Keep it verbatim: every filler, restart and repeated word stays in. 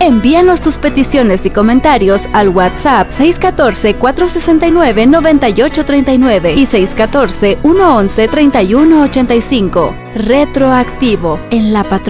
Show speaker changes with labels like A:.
A: Envíanos tus peticiones y comentarios al WhatsApp seis uno cuatro, cuatro seis nueve, nueve ocho tres nueve y seis uno cuatro, uno uno, tres uno ocho cinco. Retroactivo, en la patrulla.